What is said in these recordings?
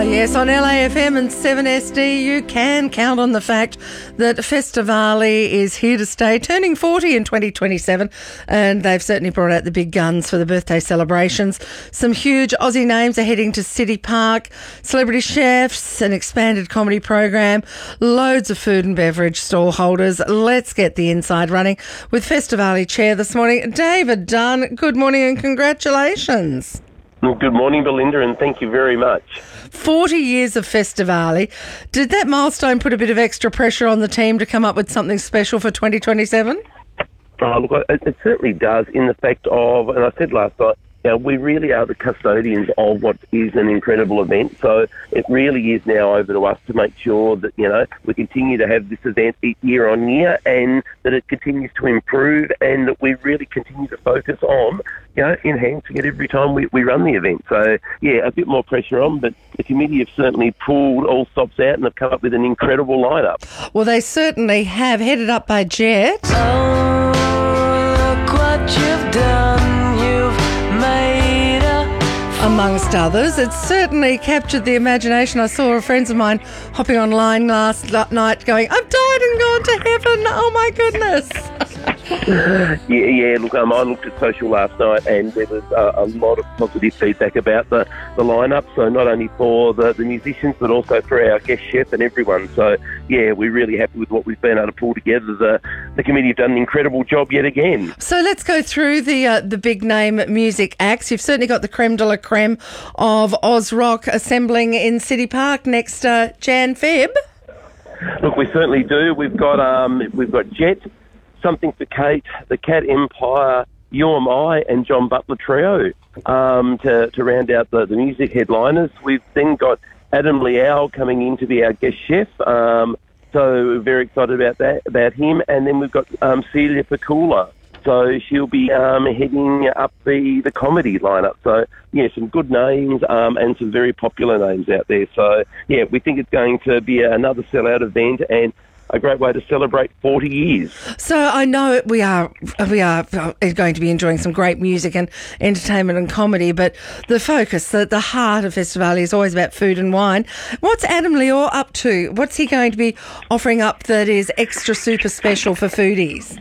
Yes, on LAFM and 7SD, you can count on the fact that Festivali is here to stay, turning 40 in 2027, and they've certainly brought out the big guns for the birthday celebrations. Some huge Aussie names are heading to City Park, celebrity chefs, an expanded comedy program, loads of food and beverage stall holders. Let's get the inside running with Festivali Chair this morning, David Dunn. Good morning and congratulations. Good morning, Belinda, and thank you very much. 40 years of Festivali. Did that milestone put a bit of extra pressure on the team to come up with something special for 2027? Look, it certainly does, in the fact of, and I said last night, we really are the custodians of what is an incredible event. So it really is now over to us to make sure that, we continue to have this event year on year and that it continues to improve and that we really continue to focus on, enhancing it every time we run the event. So, a bit more pressure on, but the committee have certainly pulled all stops out and have come up with an incredible lineup. Well, they certainly have, headed up by Jet. Oh, look what you've done. Amongst others. It certainly captured the imagination. I saw friends of mine hopping online last night going, I've died and gone to heaven. Oh, my goodness. Look, I looked at social last night and there was a lot of positive feedback about the lineup. So not only for the musicians, but also for our guest chef and everyone. So, we're really happy with what we've been able to pull together. The committee have done an incredible job yet again. So let's go through the big name music acts. You've certainly got the creme de la creme of Oz Rock assembling in City Park next Jan-Feb. Look, we certainly do. We've got Jet, Something for Kate, the Cat Empire, You Am I, and John Butler Trio to round out the music headliners. We've then got Adam Liao coming in to be our guest chef. So we're very excited about him. And then we've got Celia Pakula. So she'll be heading up the comedy lineup. So, some good names and some very popular names out there. So, we think it's going to be another sellout event and a great way to celebrate 40 years. So I know we are going to be enjoying some great music and entertainment and comedy, but the focus, the heart of Festivali is always about food and wine. What's Adam Liao up to? What's he going to be offering up that is extra super special for foodies?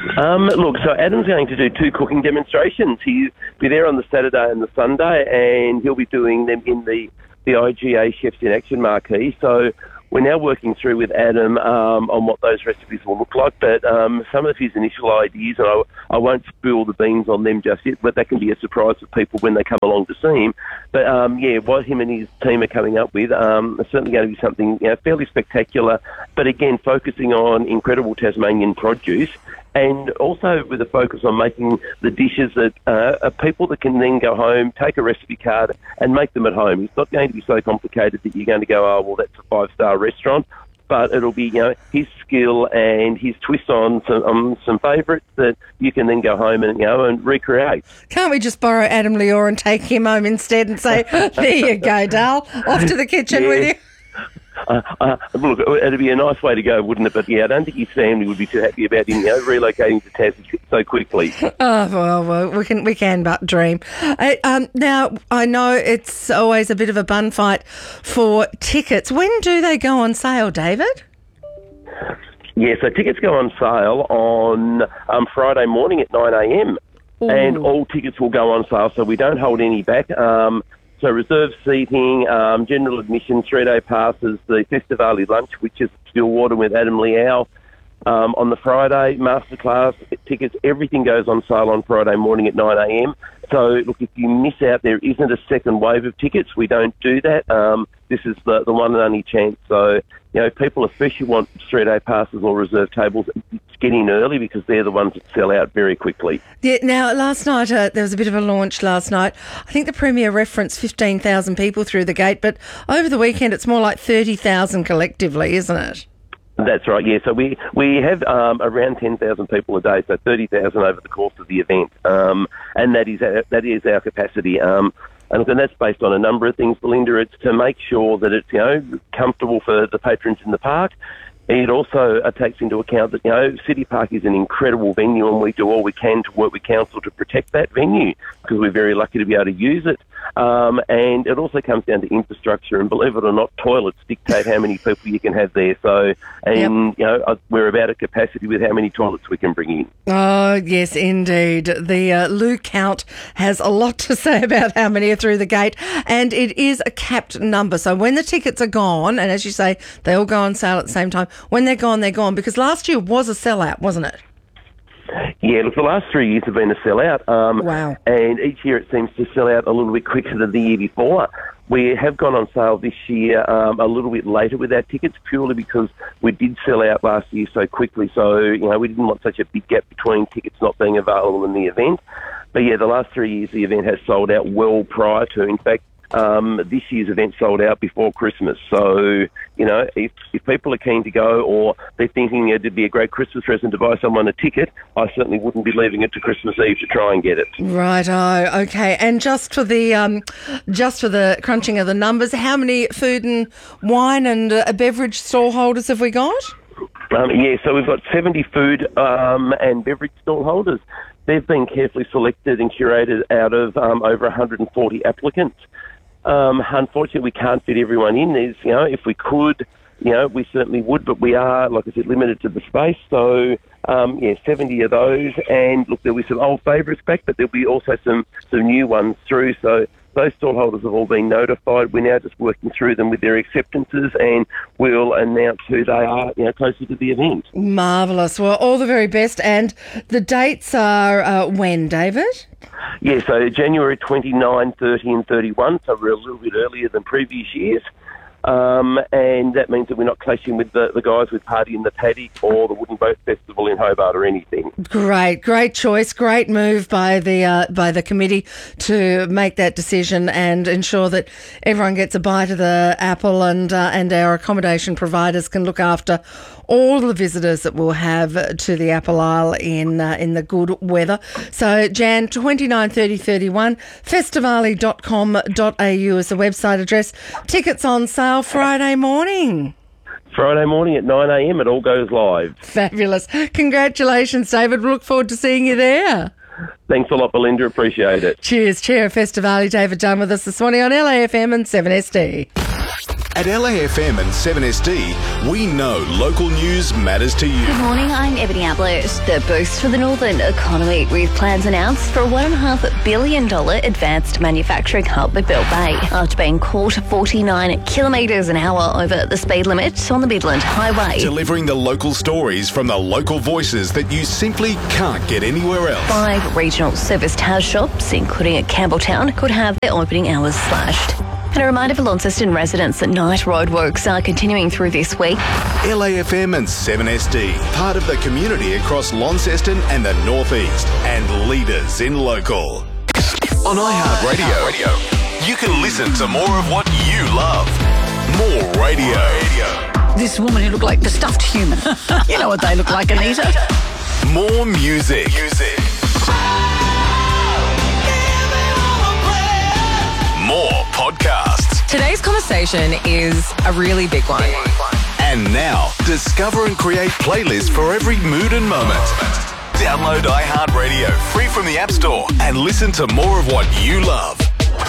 So Adam's going to do 2 cooking demonstrations. He'll be there on the Saturday and the Sunday, and he'll be doing them in the IGA Chefs in Action marquee. So we're now working through with Adam on what those recipes will look like, but some of his initial ideas, and I won't spill the beans on them just yet, but that can be a surprise for people when they come along to see him. But, what him and his team are coming up with is certainly going to be something fairly spectacular, but again, focusing on incredible Tasmanian produce and also with a focus on making the dishes that are people that can then go home, take a recipe card and make them at home. It's not going to be so complicated that you're going to go, that's a 5-star restaurant, but it'll be, his skill and his twist on some favourites that you can then go home and, and recreate. Can't we just borrow Adam Liao and take him home instead and say, there you go, Dal, off to the kitchen with you? Look, it'd be a nice way to go, wouldn't it? But I don't think his family would be too happy about him, relocating to Tassie so quickly. Oh well, we can but dream. Now I know it's always a bit of a bun fight for tickets. When do they go on sale, David? So tickets go on sale on Friday morning at 9 a.m. and all tickets will go on sale, so we don't hold any back. So reserved seating, general admission, 3-day passes, the Festivali lunch, which is Stillwater with Adam Liao on the Friday, masterclass tickets, everything goes on sale on Friday morning at 9 a.m. So, look, if you miss out, there isn't a second wave of tickets. We don't do that. This is the one and only chance. So, people especially want 3-day passes or reserved tables, get in early because they're the ones that sell out very quickly. Yeah. Now, last night, there was a bit of a launch last night. I think the Premier referenced 15,000 people through the gate, but over the weekend it's more like 30,000 collectively, isn't it? That's right, So we have around 10,000 people a day, so 30,000 over the course of the event, and that is our capacity. And that's based on a number of things, Belinda. It's to make sure that it's comfortable for the patrons in the park. it also takes into account that, City Park is an incredible venue, and we do all we can to work with council to protect that venue because we're very lucky to be able to use it. And it also comes down to infrastructure, and believe it or not, toilets dictate how many people you can have there. So, we're about at capacity with how many toilets we can bring in. Oh, yes, indeed. The loo count has a lot to say about how many are through the gate, and it is a capped number. So when the tickets are gone, and as you say, they all go on sale at the same time, when they're gone, they're gone, because last year was a sellout, wasn't it? Yeah, look, the last 3 years have been a sellout. Wow. And each year it seems to sell out a little bit quicker than the year before. We have gone on sale this year a little bit later with our tickets, purely because we did sell out last year so quickly. So, we didn't want such a big gap between tickets not being available in the event. But yeah, the last 3 years the event has sold out well prior to. In fact, this year's event sold out before Christmas. So, if people are keen to go, or they're thinking it'd be a great Christmas present to buy someone a ticket, I certainly wouldn't be leaving it to Christmas Eve to try and get it. Righto, okay. And just for the crunching of the numbers, how many food and wine and beverage stall holders have we got? So we've got 70 food and beverage stall holders. They've been carefully selected and curated out of over 140 applicants. Unfortunately, we can't fit everyone in. There's, if we could, we certainly would, but we are, like I said, limited to the space. So, 70 of those. And look, there'll be some old favourites back, but there'll be also some new ones through. So those stallholders have all been notified. We're now just working through them with their acceptances, and we'll announce who they are, closer to the event. Marvellous. Well, all the very best. And the dates are when, David? Yeah, so January 29, 30 and 31, so we're a little bit earlier than previous years. And that means that we're not clashing with the guys with Party in the Paddock or the Wooden Boat Festival in Hobart or anything. Great choice, great move by the committee to make that decision and ensure that everyone gets a bite of the apple, and our accommodation providers can look after all the visitors that we'll have to the Apple Isle in the good weather. So Jan 29, 30, 31, festivali.com.au is the website address. Tickets on sale Friday morning. Friday morning at 9 a.m. it all goes live. Fabulous. Congratulations, David. We look forward to seeing you there. Thanks a lot, Belinda. Appreciate it. Cheers. Chair of Festivali, David Dunn, with us this morning on LAFM and 7SD. At LAFM and 7SD, we know local news matters to you. Good morning, I'm Ebony Ablett. The boost for the northern economy, with plans announced for a $1.5 billion advanced manufacturing hub at Bell Bay, after being caught 49 kilometres an hour over the speed limit on the Midland Highway. Delivering the local stories from the local voices that you simply can't get anywhere else. 5 regional service TAS shops, including at Campbelltown, could have their opening hours slashed. And a reminder for Launceston residents that night roadworks are continuing through this week. LAFM and 7SD, part of the community across Launceston and the Northeast, and leaders in local. On iHeartRadio, you can listen to more of what you love. More radio. This woman who looked like the stuffed human. You know what they look like, Anita. More music. More podcasts. Today's conversation is a really big one. And now, discover and create playlists for every mood and moment. Download iHeartRadio free from the App Store and listen to more of what you love.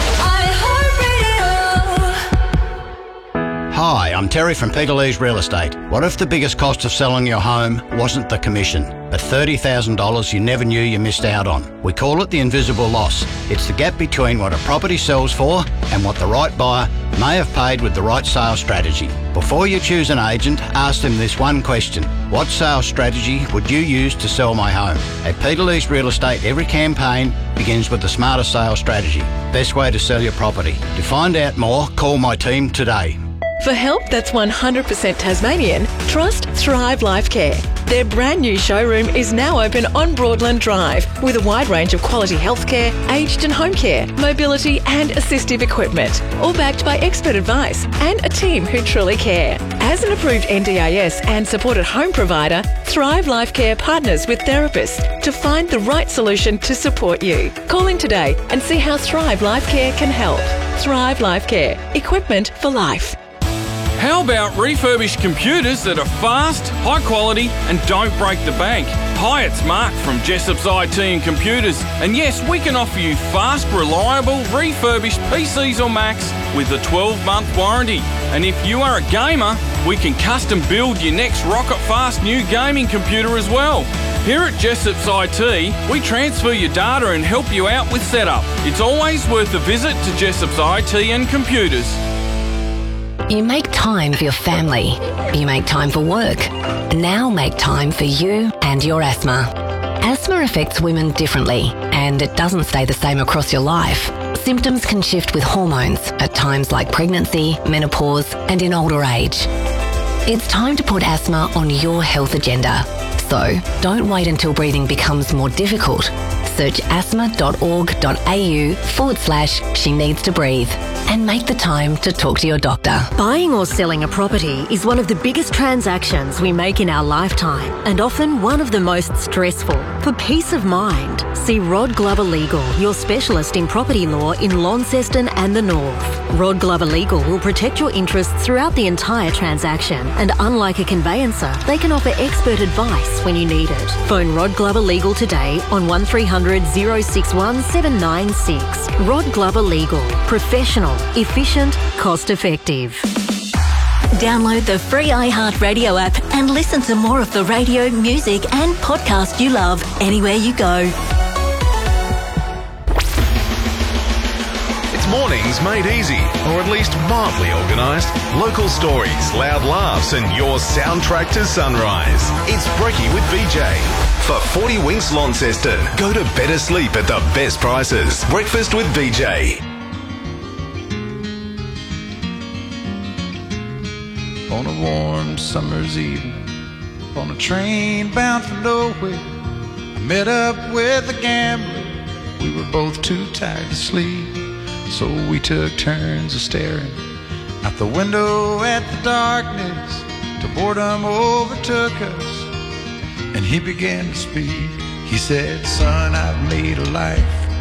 Hi, I'm Terry from Pegalees Real Estate. What if the biggest cost of selling your home wasn't the commission, but $30,000 you never knew you missed out on? We call it the invisible loss. It's the gap between what a property sells for and what the right buyer may have paid with the right sales strategy. Before you choose an agent, ask them this one question. What sales strategy would you use to sell my home? At Pegalees Real Estate, every campaign begins with the smarter sales strategy. Best way to sell your property. To find out more, call my team today. For help that's 100% Tasmanian, trust Thrive Life Care. Their brand new showroom is now open on Broadland Drive with a wide range of quality healthcare, aged and home care, mobility and assistive equipment, all backed by expert advice and a team who truly care. As an approved NDIS and supported home provider, Thrive Life Care partners with therapists to find the right solution to support you. Call in today and see how Thrive Life Care can help. Thrive Life Care. Equipment for life. How about refurbished computers that are fast, high quality and don't break the bank? Hi, it's Mark from Jessop's IT and Computers. And yes, we can offer you fast, reliable, refurbished PCs or Macs with a 12-month warranty. And if you are a gamer, we can custom build your next rocket fast new gaming computer as well. Here at Jessop's IT, we transfer your data and help you out with setup. It's always worth a visit to Jessop's IT and Computers. You make time for your family. You make time for work. Now make time for you and your asthma. Asthma affects women differently, and it doesn't stay the same across your life. Symptoms can shift with hormones at times like pregnancy, menopause, and in older age. It's time to put asthma on your health agenda. So don't wait until breathing becomes more difficult. Search asthma.org.au/she needs to breathe and make the time to talk to your doctor. Buying or selling a property is one of the biggest transactions we make in our lifetime and often one of the most stressful. For peace of mind, see Rod Glover Legal, your specialist in property law in Launceston and the North. Rod Glover Legal will protect your interests throughout the entire transaction, and unlike a conveyancer, they can offer expert advice when you need it. Phone Rod Glover Legal today on 1300 061 796. Rod Glover Legal. Professional, efficient, cost-effective. Download the free iHeartRadio app and listen to more of the radio, music and podcast you love anywhere you go. It's mornings made easy, or at least mildly organised. Local stories, loud laughs and your soundtrack to sunrise. It's Brekkie with VJ. For 40 Winks Launceston, go to better sleep at the best prices. Breakfast with VJ. On a warm summer's evening, on a train bound for nowhere, I met up with a gambler. We were both too tired to sleep, so we took turns of staring out the window at the darkness till boredom overtook us, and he began to speak. He said, "Son, I've made a life